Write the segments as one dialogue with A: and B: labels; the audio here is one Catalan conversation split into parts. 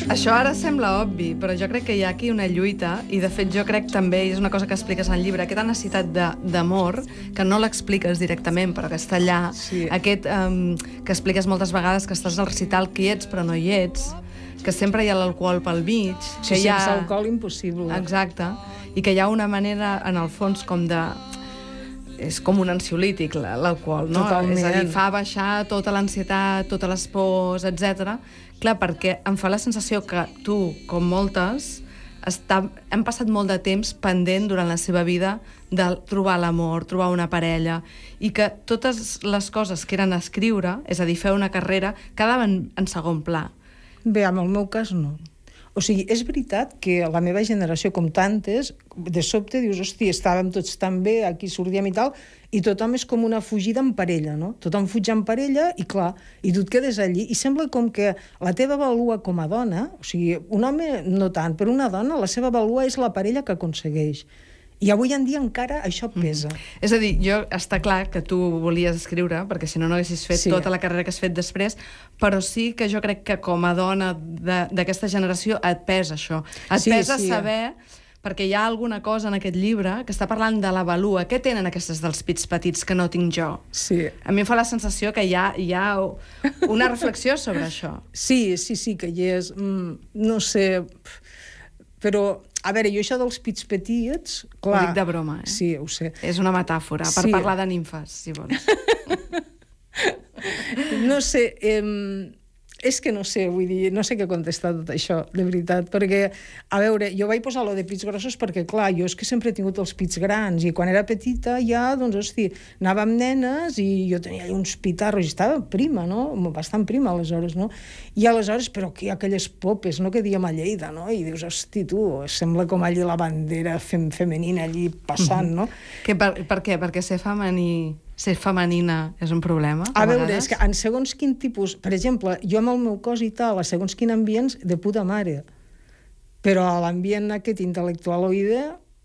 A: Això ara sembla obvi, però jo crec que hi ha aquí una lluita, i de fet jo crec també, i és una cosa que expliques en el llibre, aquesta necessitat d'amor, que no l'expliques directament, però que està allà, aquest que expliques moltes vegades que estàs al recital que hi ets però no hi ets, que sempre hi ha l'alcohol pel mig...
B: Sí, sense alcohol impossible.
A: Exacte. I que hi ha una manera, en el fons, com de... És com un ansiolític, l'alcohol, no?
B: Totalment.
A: És a dir, fa baixar tota l'ansietat, totes les pors, etc. Clar, perquè em fa la sensació que tu, com moltes, hem passat molt de temps pendent durant la seva vida de trobar l'amor, trobar una parella, i que totes les coses que eren escriure, és a dir, fer una carrera, quedaven en segon pla.
B: Bé, en el meu cas no. O sigui, és veritat que la meva generació, com tantes, de sobte dius, hosti, estàvem tots tan bé, aquí sortíem i tal, i tothom és com una fugida en parella, no? Tothom fuig en parella i, clar, i tu et quedes allí i sembla com que la teva vàlua com a dona, o sigui, un home no tant, però una dona, la seva vàlua és la parella que aconsegueix. I avui en dia encara això pesa.
A: És a dir, està clar que tu volies escriure, perquè si no haguessis fet tota la carrera que has fet després, però sí que jo crec que com a dona d'aquesta generació et pesa això. Et pesa saber, perquè hi ha alguna cosa en aquest llibre que està parlant de la vàlua. Què tenen aquestes dels pits petits que no tinc jo?
B: Sí.
A: A mi em fa la sensació que hi ha una reflexió sobre això.
B: Sí, que hi és. No sé... Però, a veure, jo això dels pits petits... Clar,
A: ho dic de broma, eh?
B: Sí, ho sé.
A: És una metàfora, per parlar de nimfes, si vols.
B: No sé, és que no sé, vull dir, no sé què contestar tot això, de veritat, perquè, a veure, jo vaig posar lo de pits grossos perquè, clar, jo és que sempre he tingut els pits grans, i quan era petita ja, doncs, hosti, anava amb nenes i jo tenia uns pitarros, i estava prima, no? Bastant prima, aleshores, no? I aleshores, però aquí hi ha aquelles popes, no?, que diem a Lleida, no? I dius, hosti, tu, sembla com allí la bandera femenina allí passant, no?
A: Per què? Perquè ser femenina és un problema?
B: A veure, és que en segons quin tipus... Per exemple, jo amb el meu cos i tal, a segons quin ambients, de puta mare. Però a l'ambient aquest intel·lectualoide,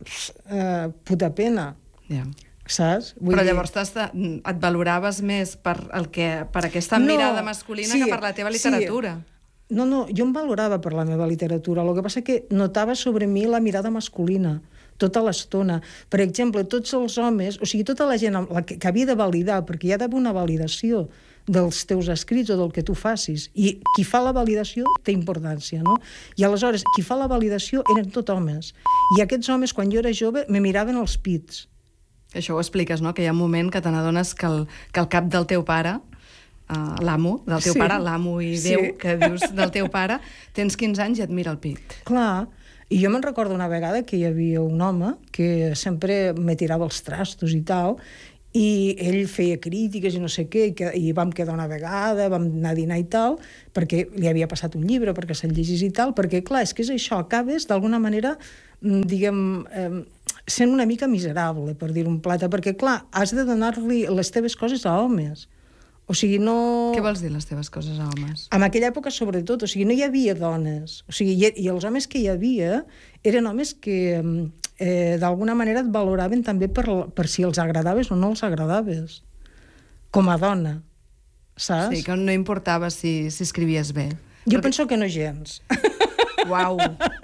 B: puta pena. Saps?
A: Però llavors et valoraves més per aquesta mirada masculina que per la teva literatura.
B: No, jo em valorava per la meva literatura. El que passa que notava sobre mi la mirada masculina tota l'estona. Per exemple, tots els homes, o sigui, tota la gent que havia de validar, perquè hi ha d'haver una validació dels teus escrits o del que tu facis, i qui fa la validació té importància, no? I aleshores, qui fa la validació eren tot homes. I aquests homes, quan jo era jove, me miraven els pits.
A: Això ho expliques, no?, que hi ha un moment que te n'adones que el cap del teu pare, l'amo del teu pare, l'amo i Déu, que dius del teu pare, tens 15 anys i et mira el pit.
B: Clar. I jo me'n recordo una vegada que hi havia un home que sempre me tirava els trastos i tal, i ell feia crítiques i no sé què, i vam quedar una vegada, vam anar a dinar i tal, perquè li havia passat un llibre, perquè se'l llegís i tal, perquè, clar, és que és això, acabes d'alguna manera, diguem, sent una mica miserable, per dir un plata, perquè, clar, has de donar-li les teves coses a homes. O sigui, no...
A: Què vols dir, les teves coses a homes?
B: En aquella època, sobretot, o sigui, no hi havia dones. O sigui, i els homes que hi havia eren homes que d'alguna manera et valoraven també per si els agradaves o no els agradaves. Com a dona, saps?
A: Sí, que no importava si escrivies bé.
B: Jo penso que no gens.
A: Uau!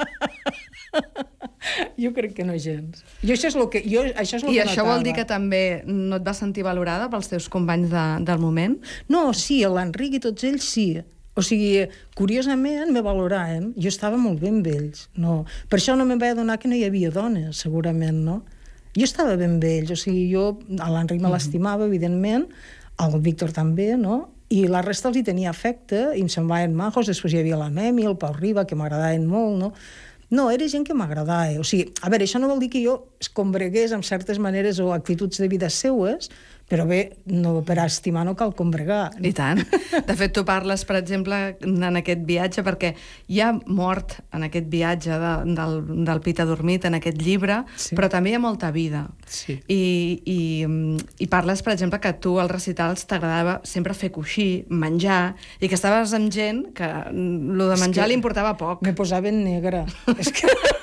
B: Jo crec que no gens. Això és el que notava.
A: I això vol dir que també no et vas sentir valorada pels teus companys del moment?
B: No, sí, l'Enric i tots ells sí. O sigui, curiosament me valoraven. Jo estava molt bé amb ells. No. Per això no me'n vaig adonar que no hi havia dones, segurament, no? Jo estava ben amb ells. O sigui, jo, a l'Enric me l'estimava, evidentment, al Víctor també, no? I la resta els hi tenia afecte, i em semblaven majos. Després hi havia la Memi, el Pau Riba, que m'agradaven molt, no? No, era gent que m'agradava. O sigui, a veure, això no vol dir que jo es combregués amb certes maneres o actituds de vida seues, però bé, no, per estimar no cal combregar.
A: I tant. De fet, tu parles, per exemple, en aquest viatge, perquè hi ha mort en aquest viatge del Pit adormit, en aquest llibre, però també hi ha molta vida.
B: Sí.
A: I parles, per exemple, que tu als recitals t'agradava sempre fer coixí, menjar, i que estaves amb gent que lo de menjar li importava poc.
B: Me posava en negre. És que...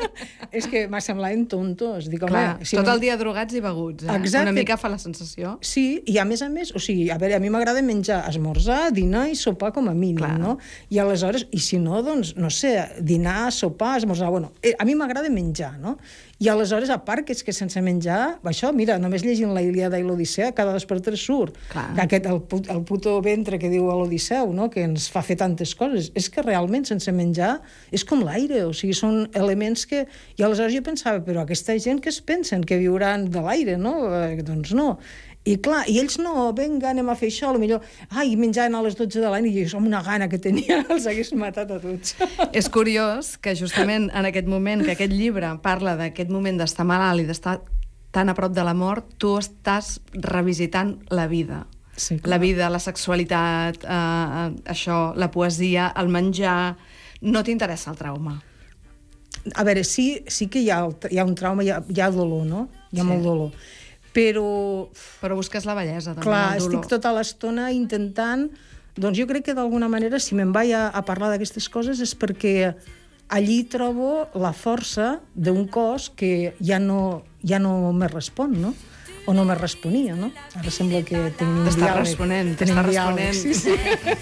B: És que m'ha semblat tontos. Dic, home,
A: Clar, tot el dia drogats i beguts, eh?
B: Exacte.
A: Una mica fa la sensació.
B: Sí, i a més, o sigui, a veure, a mi m'agrada menjar, esmorzar, dinar i sopar com a mínim,
A: Clar.
B: no? I aleshores, i si no, doncs, no sé, dinar, sopar, esmorzar, bueno, a mi m'agrada menjar, no? I aleshores, a part que és que sense menjar, això, mira, només llegint la Ilíada i l'Odissea, cada 2 per 3 surt.
A: Clar.
B: El puto ventre que diu a l'Odisseu, no?, que ens fa fer tantes coses. És que realment, sense menjar, és com l'aire, o sigui, són elements que... I aleshores jo pensava, però aquesta gent que es pensen que viuran de l'aire, no? Doncs no. I clar, i ells no, vinga, anem a fer això, potser, ai, menjaven a les 12 de la nit, i jo, amb una gana que tenia, els hagués matat a tots.
A: És curiós que justament en aquest moment, que aquest llibre parla d'aquest moment d'estar malalt i d'estar tan a prop de la mort, tu estàs revisitant la vida.
B: Sí,
A: la vida, la sexualitat, això, la poesia, el menjar... No t'interessa el trauma?
B: A veure, sí que hi ha un trauma, hi ha dolor, no? Hi ha molt dolor. Però
A: busques la bellesa, també,
B: clar,
A: el dolor.
B: estic tota l'estona intentant... Doncs jo crec que d'alguna manera, si me'n vaig a parlar d'aquestes coses, és perquè allí trobo la força d'un cos que ja no me respon, no? O no me responia, no? Ara sembla que tenim un diàleg.
A: T'està responent.
B: Sí, sí.